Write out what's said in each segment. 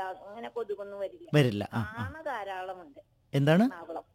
അങ്ങനെ കൊതുകൊന്നും വരില്ല. വരില്ല. കാണ ധാരാളമുണ്ട്. എന്താണ്? എറണാകുളം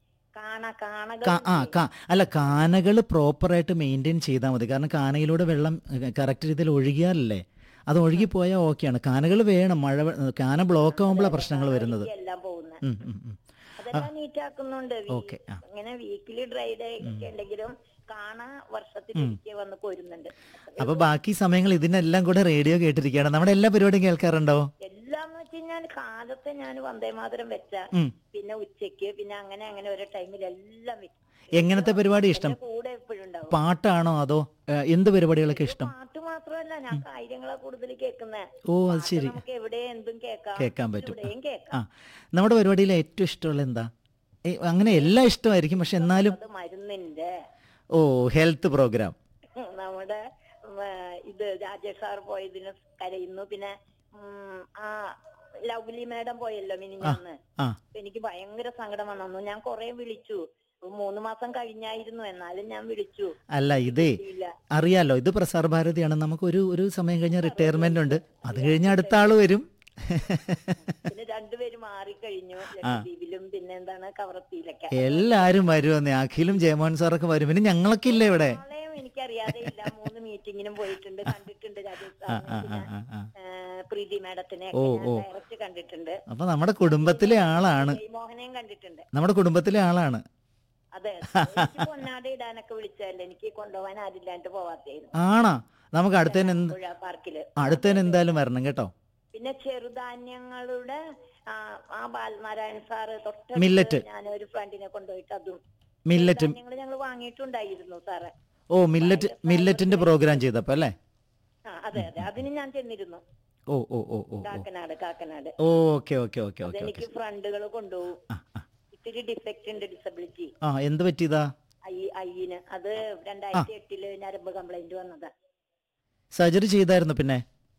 കാണകൾ അല്ല, കാനകൾ പ്രോപ്പറായിട്ട് മെയിൻറ്റെയിൻ ചെയ്താൽ മതി. കാരണം കാനയിലൂടെ വെള്ളം കറക്റ്റ് രീതിയിൽ ഒഴുകിയാലല്ലേ, അത് ഒഴുകിപ്പോയാൽ ഓക്കെയാണ്. കാനകൾ വേണം. കാന ബ്ലോക്ക് ആകുമ്പോഴാണ് പ്രശ്നങ്ങൾ വരുന്നത്. എല്ലാം പോകുന്നത് ഉം, ഉം, ഉം. അതെല്ലാം നീറ്റാക്കുന്നുണ്ട്. ഓക്കെ. ഇങ്ങനെ വീക്കിലി ഡ്രൈ ഡേ ഒക്കെ ഉണ്ടെങ്കിലും കാണ വർഷത്തിലൊരിക്കൽ വന്ന് പോരുന്നുണ്ട്. അപ്പൊ ബാക്കി സമയങ്ങൾ ഇതിനെല്ലാം കൂടെ റേഡിയോ കേട്ടിരിക്കുകയാണ്. നമ്മുടെ എല്ലാ പരിപാടിയും കേൾക്കാറുണ്ടോ? എല്ലാന്ന് വെച്ച് കഴിഞ്ഞാൽ കാലത്തെ ഞാൻ വന്ദേമാതരം വെച്ച, പിന്നെ ഉച്ചക്ക്, പിന്നെ അങ്ങനെ അങ്ങനെ ഓരോ ടൈമിൽ എല്ലാം വെക്കും. എങ്ങനത്തെ പരിപാടി ഇഷ്ടം? കൂടെ എപ്പോഴും ഉണ്ടാവും. പാട്ടാണോ അതോ എന്ത് പരിപാടികളൊക്കെ ഇഷ്ടം? പാട്ട് മാത്രമല്ല, ഞാൻ കാര്യങ്ങളെ കൂടുതൽ കേൾക്കുന്നത്. ഓ, അത് ശരി. നമുക്ക് എവിടെ എന്തും കേൾക്കാൻ പറ്റും. എവിടെയും കേൾക്കാം. നമ്മുടെ പരിപാടിയിൽ ഏറ്റവും ഇഷ്ടമുള്ള എന്താ? അങ്ങനെ എല്ലാം ഇഷ്ടമായിരിക്കും, പക്ഷെ എന്നാലും മരുന്നിന്റെ ഹെൽത്ത് പ്രോഗ്രാം. നമ്മുടെ ഇത് രാജേഷ് സാർ പോയതിന് കരയുന്നു. പിന്നെ ആ ലവ്ലി മാഡം പോയല്ലോ മിനിഞ്ഞാന്ന്. എനിക്ക് ഭയങ്കര സങ്കടം വന്നു. ഞാൻ കൊറേ വിളിച്ചു. 3 മാസം കഴിഞ്ഞായിരുന്നു, എന്നാലും ഞാൻ വിളിച്ചു. അല്ല, ഇതേ അറിയാലോ, ഇത് പ്രസാർ ഭാരതിയാണ്. നമുക്ക് ഒരു സമയം കഴിഞ്ഞാൽ റിട്ടയർമെന്റ് ഉണ്ട്. അത് കഴിഞ്ഞ അടുത്ത ആള് വരും. പിന്നെ രണ്ടുപേരും മാറിക്കഴിഞ്ഞു, ലക്ഷദ്വീപിലും പിന്നെ എന്താണ് കവറത്തിയിലൊക്കെ. എല്ലാരും വരുമെന്ന്. അഖിലും ജയമോഹൻ സാറൊക്കെ വരും. പിന്നെ ഞങ്ങളൊക്കെ ഇല്ല ഇവിടെ. എനിക്കറിയാതെ ഇല്ല. 3 മീറ്റിങ്ങിനും പോയിട്ടുണ്ട്, കണ്ടിട്ടുണ്ട് രാജേഷ് സാറിനെ, പ്രീതി മാഡത്തിനെ ഡയറക്റ്റ് കണ്ടിട്ടുണ്ട്. അപ്പൊ നമ്മുടെ കുടുംബത്തിലെ ആളാണ്. മോഹനെയും കണ്ടിട്ടുണ്ട്. നമ്മുടെ കുടുംബത്തിലെ ആളാണ്. അതെ, പൊന്നാട ഇടാനൊക്കെ വിളിച്ചല്ലേ, എനിക്ക് കൊണ്ടുപോകാൻ ആരില്ലാണ്ട് പോവാത്തായിരുന്നു. ആണോ? നമുക്ക് അടുത്തതിന് എന്തായാലും വരണം കേട്ടോ. പിന്നെ ചെറുധാന്യങ്ങളുടെ ആ ബാലനാരായണൻ സാറ് മില്ലറ്റ്, ഞാനൊരു ഫ്രണ്ടിനെ കൊണ്ടുപോയിട്ട് അതും മില്ലറ്റ് ഞങ്ങൾ വാങ്ങിയിട്ടുണ്ടായിരുന്നു സാറ്. മില്ലറ്റിന്റെ പ്രോഗ്രാം ചെയ്തപ്പോ അല്ലേ? അതെ, അതിന് ഞാൻ ചെന്നിരുന്നു. കാക്കനാട്. ഓക്കെ. എനിക്ക് ഫ്രണ്ടുകൾ കൊണ്ടുപോകും. ഇത്തിരി ഡിഫക്റ്റ് ഉണ്ട്, ഡിസബിലിറ്റി. എന്ത് പറ്റിയതാ? അയ്യിന് അത് 2008 ഞരമ്പ് കംപ്ലൈന്റ് വന്നതാ. സർജറി ചെയ്തായിരുന്നു? പിന്നെ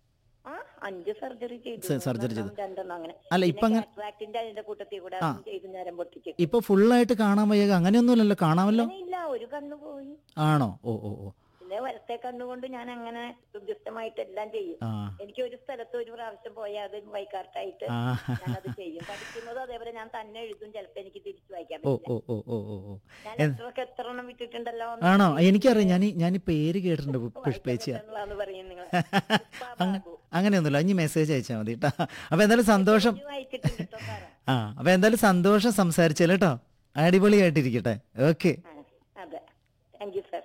5 സർജറി ചെയ്തു. 2 അങ്ങനെ. അല്ല, ഇപ്പൊ അതിന്റെ കൂട്ടത്തിൽ കൂടെ ചെയ്തു ഞരമ്പ് പൊട്ടിച്ചു. ഇപ്പൊ ഫുള്ളായിട്ട് കാണാൻ വയ്യ? അങ്ങനെയൊന്നുമില്ലല്ലോ, കാണാമല്ലോ. ഇല്ല, ഒരു കണ്ണ് പോയി. ആണോ? പിന്നെ വലത്തെ കണ്ണുകൊണ്ട് ഞാൻ അങ്ങനെ സുദ്ധ്യസ്ഥമായിട്ട് എല്ലാം ചെയ്യും. എനിക്ക് ഒരു സ്ഥലത്ത് ഒരു പ്രാവശ്യം പോയാൽ അത് വൈകാർട്ടായിട്ട് ഞാനത് ചെയ്യും. പഠിക്കുന്നത് അതേപോലെ ഞാൻ തന്നെ എഴുതും. ചിലപ്പോ എനിക്ക് തിരിച്ചു വായിക്കാൻ പറ്റില്ല. ഞാൻ എത്ര എണ്ണം വിട്ടിട്ടുണ്ടല്ലോ. ആണോ? എനിക്കറിയാം. ഞാൻ പേര് കേട്ടിട്ടുണ്ട്, പുഷ്പേച്ചി. പറയും നിങ്ങൾ. അങ്ങനെയൊന്നുമില്ല, ഇനി മെസ്സേജ് അയച്ചാൽ മതി കേട്ടോ. അപ്പൊ എന്തായാലും സന്തോഷം. അപ്പൊ എന്തായാലും സന്തോഷം സംസാരിച്ചല്ലോ കേട്ടോ. അടിപൊളിയായിട്ടിരിക്കട്ടെ. ഓക്കെ. അതെ, താങ്ക് യു സർ.